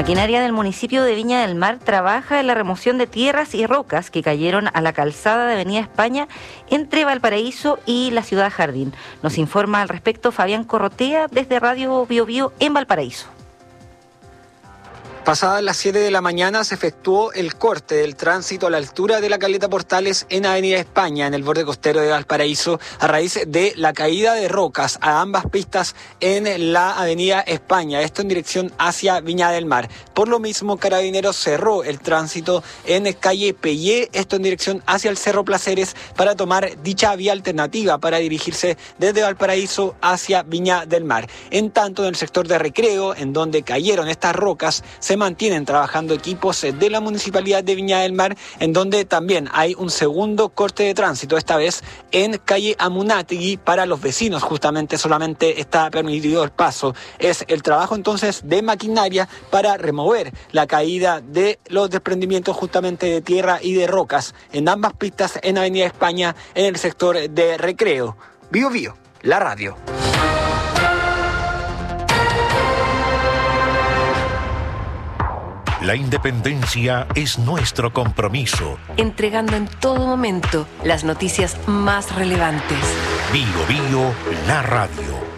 Maquinaria del municipio de Viña del Mar trabaja en la remoción de tierras y rocas que cayeron a la calzada de Avenida España entre Valparaíso y la ciudad Jardín. Nos informa al respecto Fabián Corrotea desde Radio Bio Bio en Valparaíso. Pasadas las 7 de la mañana se efectuó el corte del tránsito a la altura de la Caleta Portales en Avenida España, en el borde costero de Valparaíso, a raíz de la caída de rocas a ambas pistas en la Avenida España, esto en dirección hacia Viña del Mar. Por lo mismo, Carabineros cerró el tránsito en calle Peyé, esto en dirección hacia el Cerro Placeres, para tomar dicha vía alternativa para dirigirse desde Valparaíso hacia Viña del Mar. En tanto, en el sector de Recreo, en donde cayeron estas rocas, se mantienen trabajando equipos de la Municipalidad de Viña del Mar, en donde también hay un segundo corte de tránsito, esta vez en calle Amunátegui. Para los vecinos justamente solamente está permitido el paso. Es el trabajo entonces de maquinaria para remover la caída de los desprendimientos justamente de tierra y de rocas en ambas pistas en Avenida España, en el sector de Recreo. Bio Bio, la radio. La independencia es nuestro compromiso. Entregando en todo momento las noticias más relevantes. Bio Bio, la radio.